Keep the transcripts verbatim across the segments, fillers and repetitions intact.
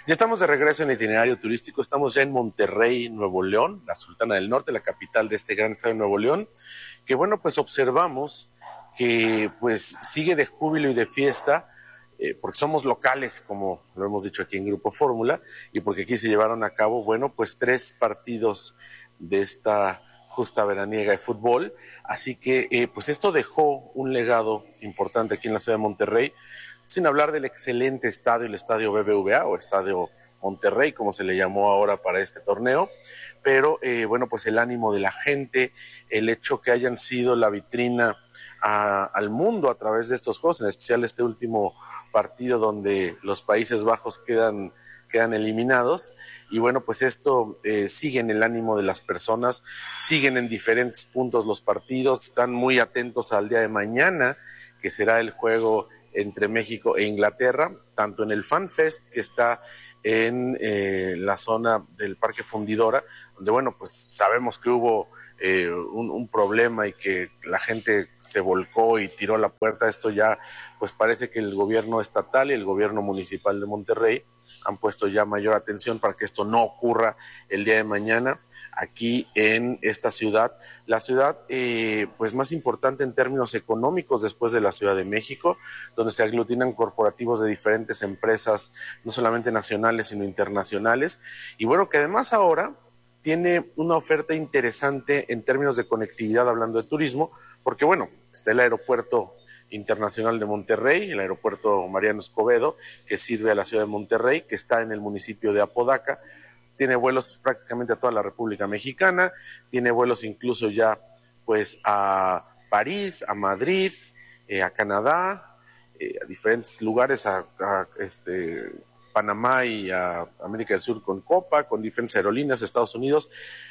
Ya estamos de regreso en Itinerario Turístico, estamos ya en Monterrey, Nuevo León, la Sultana del Norte, la capital de este gran estado de Nuevo León, que bueno, pues observamos que pues sigue de júbilo y de fiesta, eh, porque somos locales, como lo hemos dicho aquí en Grupo Fórmula, y porque aquí se llevaron a cabo, bueno, pues tres partidos de esta justa veraniega de fútbol, así que eh, pues esto dejó un legado importante aquí en la ciudad de Monterrey, sin hablar del excelente estadio, el estadio B B V A o estadio Monterrey, como se le llamó ahora para este torneo, pero eh, bueno, pues el ánimo de la gente, el hecho que hayan sido la vitrina a, al mundo a través de estos juegos, en especial este último partido donde los Países Bajos quedan, quedan eliminados, y bueno, pues esto eh, sigue en el ánimo de las personas, siguen en diferentes puntos los partidos, están muy atentos al día de mañana, que será el juego entre México e Inglaterra, tanto en el Fan Fest que está en eh, la zona del Parque Fundidora, donde bueno, pues sabemos que hubo eh, un, un problema y que la gente se volcó y tiró la puerta. Esto ya, pues parece que el gobierno estatal y el gobierno municipal de Monterrey han puesto ya mayor atención para que esto no ocurra el día de mañana aquí en esta ciudad, la ciudad eh, pues más importante en términos económicos después de la Ciudad de México, donde se aglutinan corporativos de diferentes empresas, no solamente nacionales sino internacionales, y bueno, que además ahora tiene una oferta interesante en términos de conectividad, hablando de turismo, porque bueno, está el aeropuerto internacional de Monterrey, el aeropuerto Mariano Escobedo, que sirve a la ciudad de Monterrey, que está en el municipio de Apodaca, tiene vuelos prácticamente a toda la República Mexicana, tiene vuelos incluso ya pues a París, a Madrid, eh, a Canadá, eh, a diferentes lugares, a, a este, Panamá y a América del Sur con Copa, con diferentes aerolíneas, Estados Unidos,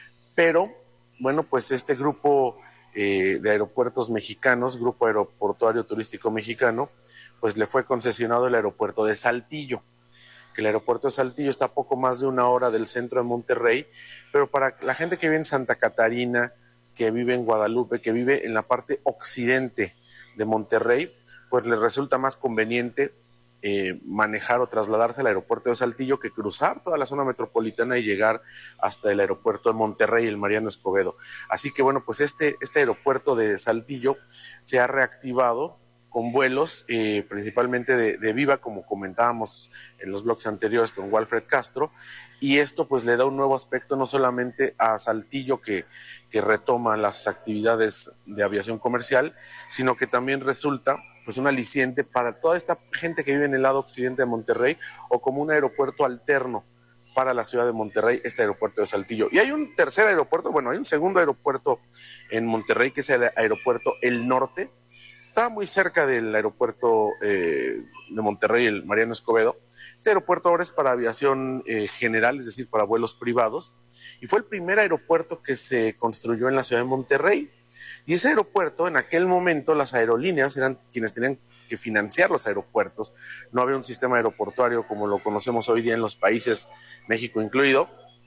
pero bueno, pues este grupo eh, de aeropuertos mexicanos, Grupo Aeroportuario Turístico Mexicano, pues le fue concesionado el aeropuerto de Saltillo. El aeropuerto de Saltillo está a poco más de una hora del centro de Monterrey, pero para la gente que vive en Santa Catarina, que vive en Guadalupe, que vive en la parte occidente de Monterrey, pues les resulta más conveniente eh, manejar o trasladarse al aeropuerto de Saltillo que cruzar toda la zona metropolitana y llegar hasta el aeropuerto de Monterrey, el Mariano Escobedo. Así que bueno, pues este, este aeropuerto de Saltillo se ha reactivado con vuelos eh, principalmente de, de Viva, como comentábamos en los blogs anteriores con Walfred Castro, y esto pues le da un nuevo aspecto no solamente a Saltillo, que, que retoma las actividades de aviación comercial, sino que también resulta pues un aliciente para toda esta gente que vive en el lado occidente de Monterrey, o como un aeropuerto alterno para la ciudad de Monterrey, este aeropuerto de Saltillo. Y hay un tercer aeropuerto, bueno, hay un segundo aeropuerto en Monterrey, que es el aeropuerto El Norte. Está muy cerca del aeropuerto eh, de Monterrey, el Mariano Escobedo. Este aeropuerto ahora es para aviación eh, general, es decir, para vuelos privados, y fue el primer aeropuerto que se construyó en la ciudad de Monterrey. Y ese aeropuerto, en aquel momento, las aerolíneas eran quienes tenían que financiar los aeropuertos. No había un sistema aeroportuario como lo conocemos hoy día en los países, México incluido,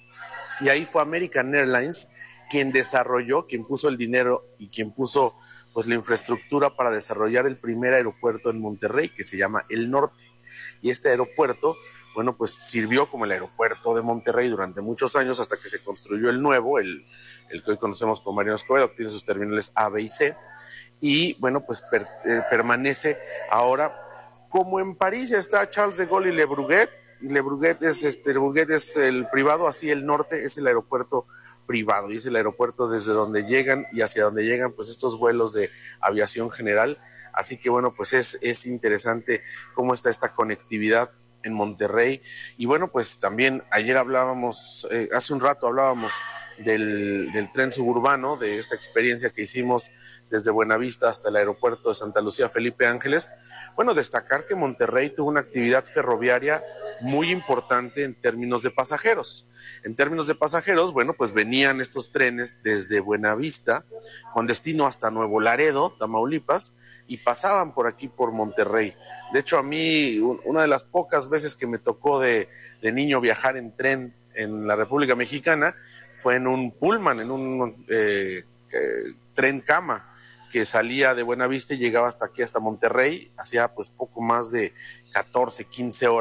y ahí fue American Airlines quien desarrolló, quien puso el dinero y quien puso pues la infraestructura para desarrollar el primer aeropuerto en Monterrey, que se llama El Norte. Y este aeropuerto, bueno, pues sirvió como el aeropuerto de Monterrey durante muchos años, hasta que se construyó el nuevo, el, el que hoy conocemos como Mariano Escobedo, que tiene sus terminales A, B y C, y bueno, pues per, eh, permanece ahora, como en París está Charles de Gaulle y Le Bourget, y Le Bourget es, este, Le Bourget es el privado, así El Norte es el aeropuerto privado, y es el aeropuerto desde donde llegan y hacia donde llegan pues estos vuelos de aviación general. Así que bueno, pues es, es interesante cómo está esta conectividad en Monterrey. Y bueno, pues también ayer hablábamos, eh, hace un rato hablábamos del, del tren suburbano, de esta experiencia que hicimos desde Buenavista hasta el aeropuerto de Santa Lucía Felipe Ángeles. Bueno, destacar que Monterrey tuvo una actividad ferroviaria muy importante en términos de pasajeros. En términos de pasajeros, bueno, pues venían estos trenes desde Buenavista con destino hasta Nuevo Laredo, Tamaulipas, y pasaban por aquí por Monterrey. De hecho, a mí, una de las pocas veces que me tocó de, de niño viajar en tren en la República Mexicana fue en un Pullman, en un eh, eh, tren cama que salía de Buenavista y llegaba hasta aquí, hasta Monterrey, hacía pues poco más de catorce, quince horas.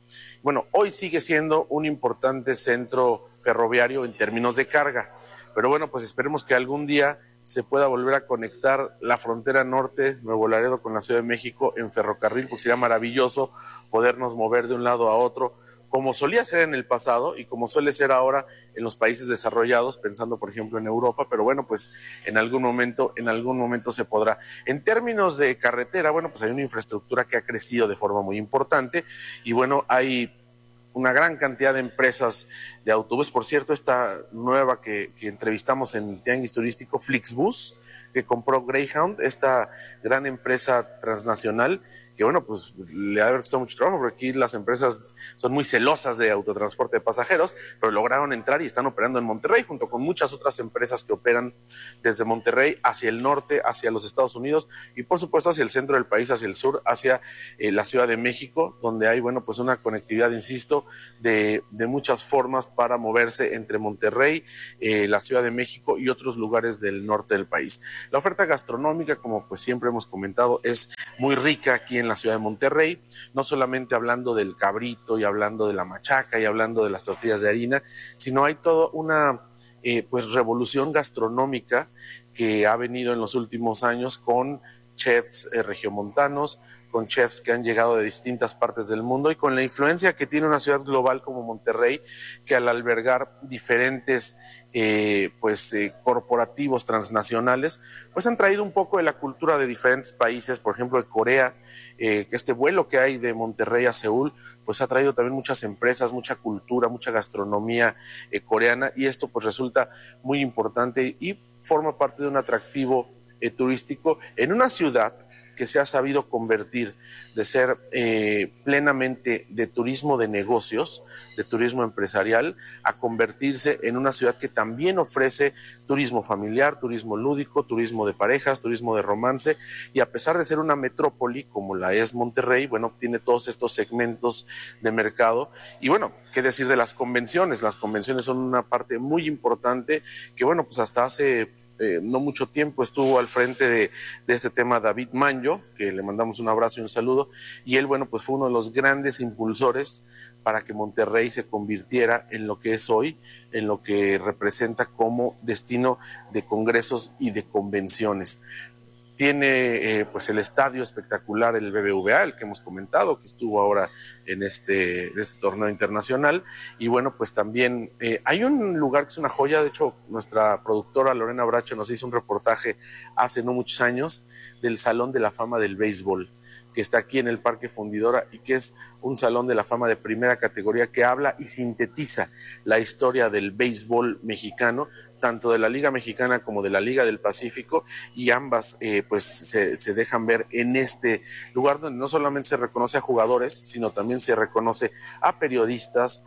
Bueno, hoy sigue siendo un importante centro ferroviario en términos de carga, pero bueno, pues esperemos que algún día se pueda volver a conectar la frontera norte, Nuevo Laredo, con la Ciudad de México en ferrocarril, porque sería maravilloso podernos mover de un lado a otro, como solía ser en el pasado y como suele ser ahora en los países desarrollados, pensando por ejemplo en Europa, pero bueno, pues en algún momento, en algún momento se podrá. En términos de carretera, bueno, pues hay una infraestructura que ha crecido de forma muy importante y bueno, hay una gran cantidad de empresas de autobús. Por cierto, esta nueva que, que entrevistamos en Tianguis Turístico, Flixbus, que compró Greyhound, esta gran empresa transnacional, que bueno, pues le ha de haber costado mucho trabajo, porque aquí las empresas son muy celosas de autotransporte de pasajeros, pero lograron entrar y están operando en Monterrey, junto con muchas otras empresas que operan desde Monterrey hacia el norte, hacia los Estados Unidos, y por supuesto hacia el centro del país, hacia el sur, hacia eh, la Ciudad de México, donde hay, bueno, pues una conectividad, insisto, de, de muchas formas para moverse entre Monterrey, eh, la Ciudad de México y otros lugares del norte del país. La oferta gastronómica, como pues siempre hemos comentado, es muy rica aquí en la ciudad de Monterrey, no solamente hablando del cabrito y hablando de la machaca y hablando de las tortillas de harina, sino hay toda una eh, pues revolución gastronómica que ha venido en los últimos años con chefs eh, regiomontanos, con chefs que han llegado de distintas partes del mundo y con la influencia que tiene una ciudad global como Monterrey, que al albergar diferentes eh, pues eh, corporativos transnacionales, pues han traído un poco de la cultura de diferentes países, por ejemplo de Corea, eh, que este vuelo que hay de Monterrey a Seúl, pues ha traído también muchas empresas, mucha cultura, mucha gastronomía eh, coreana, y esto pues resulta muy importante y forma parte de un atractivo eh, turístico en una ciudad que se ha sabido convertir de ser eh, plenamente de turismo de negocios, de turismo empresarial, a convertirse en una ciudad que también ofrece turismo familiar, turismo lúdico, turismo de parejas, turismo de romance, y a pesar de ser una metrópoli como la es Monterrey, bueno, tiene todos estos segmentos de mercado. Y bueno, qué decir de las convenciones. Las convenciones son una parte muy importante que, bueno, pues hasta hace Eh, no mucho tiempo estuvo al frente de, de este tema David Manjo, que le mandamos un abrazo y un saludo, y él, bueno, pues fue uno de los grandes impulsores para que Monterrey se convirtiera en lo que es hoy, en lo que representa como destino de congresos y de convenciones. Tiene eh, pues el estadio espectacular, el B B V A, el que hemos comentado, que estuvo ahora en este, en este torneo internacional. Y bueno, pues también eh, hay un lugar que es una joya. De hecho, nuestra productora Lorena Bracho nos hizo un reportaje hace no muchos años del Salón de la Fama del Béisbol, que está aquí en el Parque Fundidora y que es un salón de la fama de primera categoría que habla y sintetiza la historia del béisbol mexicano, tanto de la Liga Mexicana como de la Liga del Pacífico, y ambas eh, pues se, se dejan ver en este lugar donde no solamente se reconoce a jugadores, sino también se reconoce a periodistas,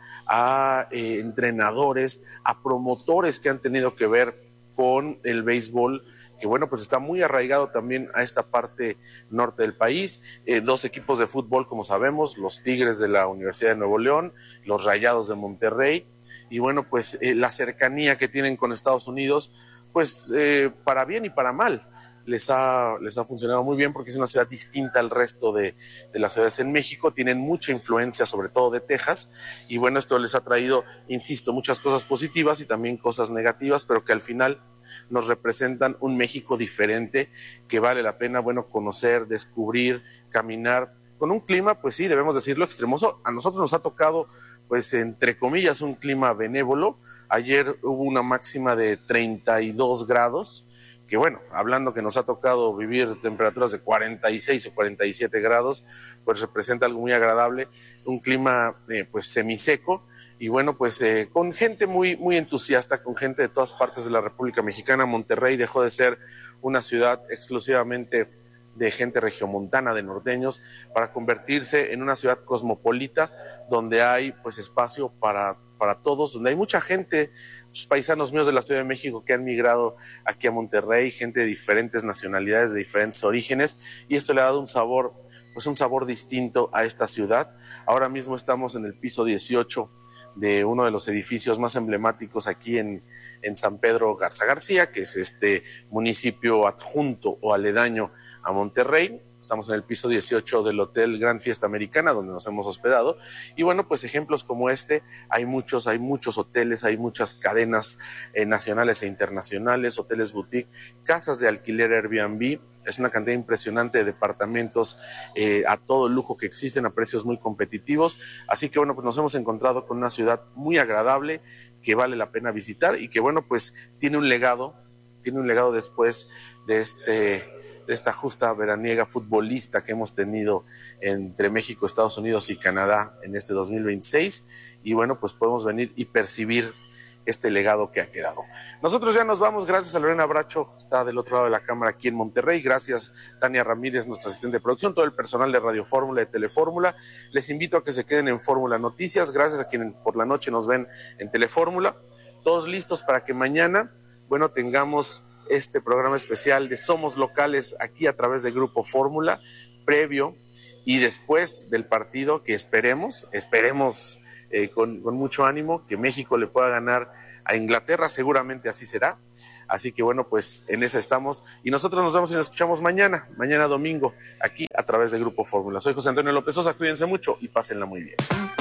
a eh, entrenadores, a promotores que han tenido que ver con el béisbol, que bueno, pues está muy arraigado también a esta parte norte del país. Eh, dos equipos de fútbol, como sabemos, los Tigres de la Universidad de Nuevo León, los Rayados de Monterrey, y bueno, pues eh, la cercanía que tienen con Estados Unidos, pues eh, para bien y para mal, les ha, les ha funcionado muy bien porque es una ciudad distinta al resto de, de las ciudades en México, tienen mucha influencia sobre todo de Texas, y bueno, esto les ha traído, insisto, muchas cosas positivas y también cosas negativas, pero que al final nos representan un México diferente que vale la pena, bueno, conocer, descubrir, caminar, con un clima, pues sí, debemos decirlo, extremoso. A nosotros nos ha tocado, pues entre comillas, un clima benévolo. Ayer hubo una máxima de treinta y dos grados, que bueno, hablando que nos ha tocado vivir temperaturas de cuarenta y seis o cuarenta y siete grados, pues representa algo muy agradable, un clima eh, pues semiseco, y bueno, pues eh, con gente muy, muy entusiasta, con gente de todas partes de la República Mexicana. Monterrey dejó de ser una ciudad exclusivamente de gente regiomontana, de norteños, para convertirse en una ciudad cosmopolita, donde hay pues espacio para, para todos, donde hay mucha gente, muchos paisanos míos de la Ciudad de México que han migrado aquí a Monterrey, gente de diferentes nacionalidades, de diferentes orígenes, y esto le ha dado un sabor, pues un sabor distinto a esta ciudad. Ahora mismo estamos en el piso dieciocho de uno de los edificios más emblemáticos aquí en, en San Pedro Garza García, que es este municipio adjunto o aledaño a Monterrey, Estamos en el piso dieciocho del Hotel Gran Fiesta Americana, donde nos hemos hospedado. Y bueno, pues ejemplos como este, hay muchos, hay muchos hoteles, hay muchas cadenas eh, nacionales e internacionales, hoteles boutique, casas de alquiler Airbnb. Es una cantidad impresionante de departamentos eh, a todo lujo que existen a precios muy competitivos. Así que bueno, pues nos hemos encontrado con una ciudad muy agradable, que vale la pena visitar y que bueno, pues tiene un legado, tiene un legado después de este... de esta justa veraniega futbolista que hemos tenido entre México, Estados Unidos y Canadá en este dos mil veintiséis, y bueno, pues podemos venir y percibir este legado que ha quedado. Nosotros ya nos vamos, gracias a Lorena Bracho, que está del otro lado de la cámara aquí en Monterrey, gracias Tania Ramírez, nuestra asistente de producción, todo el personal de Radio Fórmula, de Telefórmula. Les invito a que se queden en Fórmula Noticias, gracias a quienes por la noche nos ven en Telefórmula, todos listos para que mañana, bueno, tengamos este programa especial de Somos Locales aquí a través de Grupo Fórmula, previo y después del partido, que esperemos, esperemos eh, con, con mucho ánimo, que México le pueda ganar a Inglaterra, seguramente así será. Así que bueno, pues en esa estamos y nosotros nos vemos y nos escuchamos mañana, mañana domingo, aquí a través de Grupo Fórmula. Soy José Antonio López Sosa, cuídense mucho y pásenla muy bien.